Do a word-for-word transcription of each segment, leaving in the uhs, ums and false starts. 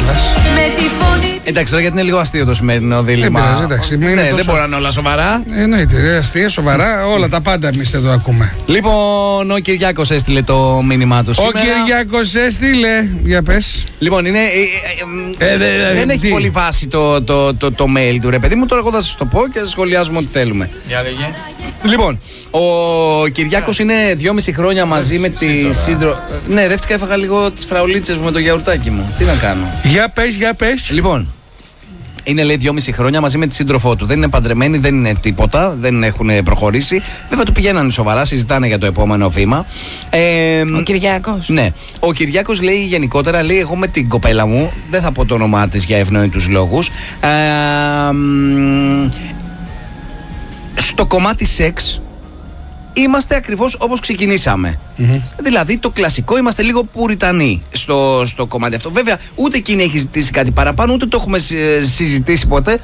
τρέλας. Εντάξει, τώρα γιατί είναι λίγο αστείο το σημερινό δίλημμα. Δεν πειράζει, εντάξει. Ναι, τόσο... δεν μπορεί να είναι όλα σοβαρά. Εννοείται, αστεία, σοβαρά, όλα τα πάντα εμείς εδώ ακούμε. Λοιπόν, ο Κυριάκος έστειλε το μήνυμά του σήμερα. Ο Κυριάκος έστειλε. Για πες. Λοιπόν, είναι, ε, ε, ε, ε, δεν έχει πολύ βάση το, το, το, το mail του, ρε παιδί μου. Τώρα εγώ θα σας το πω και θα σχολιάζουμε ό,τι θέλουμε. Για λέγε. Λοιπόν, ο Κυριάκος είναι δυόμιση χρόνια μαζί με τη σύντρο. Ναι, ρε, φυσικά έφαγα λίγο τις φραουλίτσες μου με το γιαουρτάκι μου. Τι να κάνω. Για πες, για πες. Λοιπόν, είναι λέει δυόμιση χρόνια μαζί με τη σύντροφό του. Δεν είναι παντρεμένοι, δεν είναι τίποτα, δεν έχουν προχωρήσει. Βέβαια του πηγαίνανε σοβαρά, συζητάνε για το επόμενο βήμα. Ε, ο Κυριάκος. Ναι. Ο Κυριάκος λέει γενικότερα, λέει εγώ με την κοπέλα μου, δεν θα πω το όνομά της για ευνοϊκούς λόγους. Ε, στο κομμάτι σεξ είμαστε ακριβώς όπως ξεκινήσαμε. Mm-hmm. Δηλαδή το κλασικό, είμαστε λίγο πουριτανοί στο, στο κομμάτι αυτό. Βέβαια ούτε εκείνη έχει ζητήσει κάτι παραπάνω, ούτε το έχουμε συζητήσει ποτέ.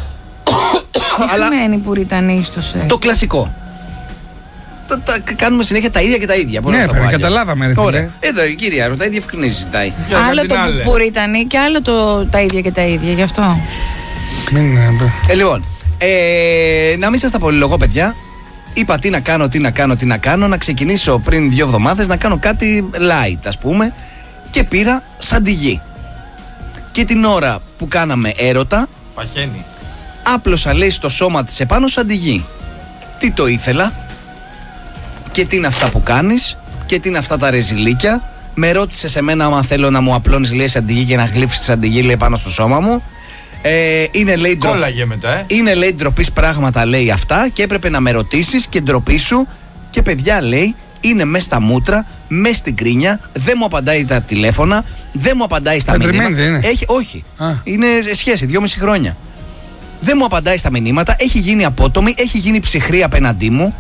Τι αλλά σημαίνει πουριτανοί στο σεξ? Το κλασικό. Τα, τα, κάνουμε συνέχεια τα ίδια και τα ίδια. Ναι, πρέπει, καταλάβαμε ρε φίλε. Εδώ η κυρία ρωτάει, διευκρινίζει, ζητάει. Άλλο το πουριτανοί και άλλο το τα ίδια και τα ίδια, γι' αυτό. Μην, ε, λοιπόν, ε, να μην σας τα πολυλογώ, παιδιά. Είπα τι να κάνω, τι να κάνω, τι να κάνω. Να ξεκινήσω πριν δύο εβδομάδες να κάνω κάτι light, ας πούμε. Και πήρα σαντιγί. Και την ώρα που κάναμε έρωτα, παχαίνει. Άπλωσα, λέει, στο σώμα της επάνω σαντιγί. Τι το ήθελα. Και τι είναι αυτά που κάνεις. Και τι είναι αυτά τα ρεζιλίκια. Με ρώτησε σε μένα άμα θέλω να μου απλώνεις, λέει, σαντιγί και να γλύφεις τη σαντιγί, λέει, πάνω στο σώμα μου. Ε, είναι, λέει, κόλλαγε μετά, ε. είναι, λέει, ντροπής πράγματα, λέει, αυτά και έπρεπε να με ρωτήσεις και ντροπή σου. Και παιδιά, λέει, είναι μες στα μούτρα, μες στην κρίνια, δεν μου απαντάει τα τηλέφωνα, δεν μου απαντάει στα μηνύματα. Είναι. Έχει, όχι, Α. είναι σε σχέση, δυόμιση χρόνια. Δεν μου απαντάει στα μηνύματα, έχει γίνει απότομη, έχει γίνει ψυχρή απέναντί μου.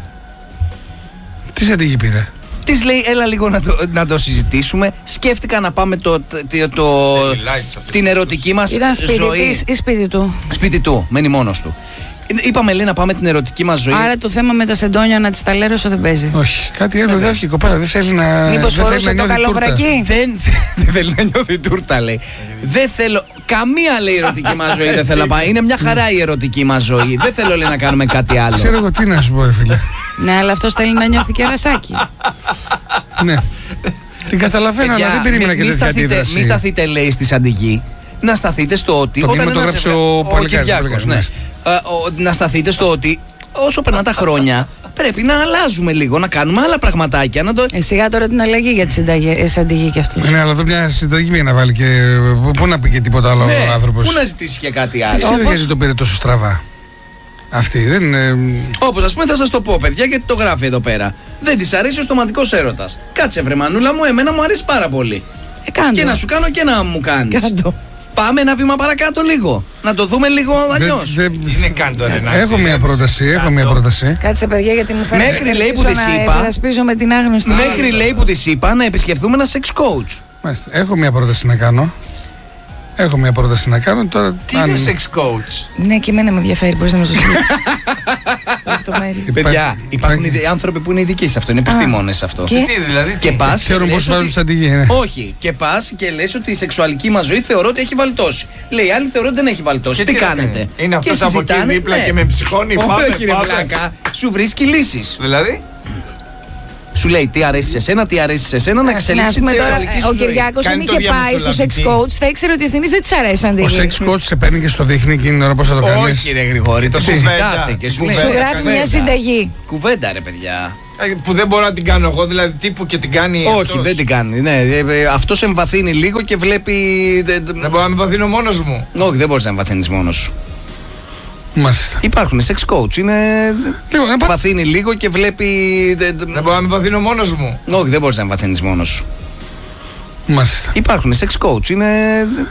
Τι σαντιγί πήρε? Της λέει, έλα λίγο να το, να το συζητήσουμε. Σκέφτηκα να πάμε το, το, το, την ερωτική μας Ήταν σπίτι ζωή. Της ή σπίτι του? Σπίτι του, μένει μόνος του. Είπαμε, λέει, να πάμε την ερωτική μας ζωή. Άρα το θέμα με τα σεντόνια να της τα λέρωσω δεν παίζει. Όχι, κάτι άλλο δεν έχει η κοπέλα, δεν θέλει να. Μήπως φορούσε το καλοβρακί? Δεν, δεν θέλει να νιώθει τούρτα, λέει. Δεν θέλω. Καμία, λέει, ερωτική μας ζωή δεν θέλω να πάει. Είναι μια χαρά η ερωτική μας ζωή. Δεν θέλω, λέει, να κάνουμε κάτι άλλο. Ξέρω εγώ τι να σου πω, ρε φίλε. Ναι, αλλά αυτός θέλει να νιώθει κερασάκι. Ναι. Την καταλαβαίνω, αλλά δεν περίμενα και τέτοια αντίδραση. Μην σταθείτε, λέει, στη σαντιγί. Να σταθείτε στο ότι. Το μήνυμα το γράψε ο Κυριάκος. Ναι. Να σταθείτε στο ότι όσο περνά τα χρόνια πρέπει να αλλάζουμε λίγο, να κάνουμε άλλα πραγματάκια. Να το... Ε, σιγά τώρα την αλλαγή για τη σαντιγί και αυτούς. Ναι, αλλά εδώ μια συνταγή πήγε να βάλει και. Πού να πει και τίποτα άλλο ναι, ο άνθρωπος. Πού να ζητήσει και κάτι άλλο. Δεν ξέρω γιατί το πήρε τόσο στραβά. Αυτή δεν είναι. Όπως, ας πούμε, θα σας το πω, παιδιά, γιατί το γράφει εδώ πέρα. Δεν της αρέσει ο στοματικός έρωτας. Κάτσε, βρε μανούλα μου, εμένα μου αρέσει πάρα πολύ. Ε, και να σου κάνω και να μου κάνεις. Κάντο. Πάμε ένα βήμα παρακάτω λίγο. Να το δούμε λίγο αλλιώς. Δε, δε, είναι κάντο, ρε, έχω μια πρόταση, έχω μια πρόταση. Κάτσε, παιδιά, γιατί μου φαίνεται. Μέχρι, λέει, που της είπα. Με την άγνωστη. Μέχρι, λέει, που της είπα να επισκεφθούμε ένα sex coach. Μάλιστα, έχω μια πρόταση να κάνω. Έχω μια πρόταση να κάνω τώρα. Τι αν... είναι sex coach? Ναι, και εμένα με ενδιαφέρει, μπορείς να μου το πει. Παιδιά, υπάρχουν άνθρωποι που είναι ειδικοί σε αυτό, είναι επιστήμονες σε αυτό. Και τι δηλαδή? Και πας. Ξέρουν πώς βάλουν τη σαντιγί. Όχι, και πας και λες ότι η σεξουαλική μας ζωή θεωρώ ότι έχει βαλτώσει. Λέει, άλλοι θεωρώ ότι δεν έχει βαλτώσει. Τι κάνετε? Είναι αυτό από εκεί δίπλα και με ψυχώνει. Όχι, ρε βλάκα, σου βρίσκει λύσεις. Δηλαδή. Σου λέει τι αρέσει σε σένα, τι αρέσει σε σένα, να εξελίξει τη σεξουαλική σου ζωή. Ο Κυριάκος δεν είχε πάει στο sex coach, θα ήξερε ότι ευθύνης δεν της αρέσει αν Ο sex coach σε παίρνει και στο δείχνει εκείνη την ώρα πώς θα το κάνεις. Όχι, ρε Γρηγόρη, το συζητάτε και σου γράφει μια συνταγή. Κουβέντα, ρε παιδιά. Που δεν μπορώ να την κάνω εγώ, δηλαδή τύπου και την κάνει. Όχι, αυτός. δεν την κάνει. Ναι, αυτός εμβαθύνει λίγο και βλέπει. Δεν μπορώ να με εμβαθύνω μόνος μου. Όχι, δεν μπορείς να εμβαθύνεις μόνος σου. Μάλιστα. Υπάρχουν sex coach. Είναι. Λοιπόν, εμβαθύνει λίγο και βλέπει. Δεν μπορώ να με εμβαθύνω μόνος μου. Όχι, δεν μπορείς να εμβαθύνεις μόνος σου. Μάλιστα. Υπάρχουν sex coach. Είναι.